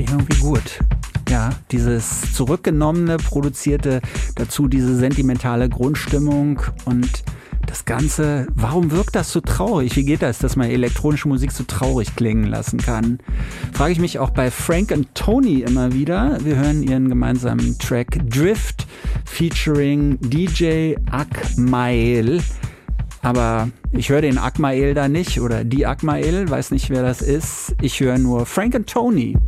irgendwie gut. Ja, dieses zurückgenommene, produzierte, dazu diese sentimentale Grundstimmung und das Ganze, warum wirkt das so traurig? Wie geht das, dass man elektronische Musik so traurig klingen lassen kann? Frage ich mich auch bei Frank und Tony immer wieder. Wir hören ihren gemeinsamen Track Drift featuring DJ Akmael. Aber ich höre den Akmael da nicht oder die Akmael, weiß nicht, wer das ist. Ich höre nur Frank und Tony.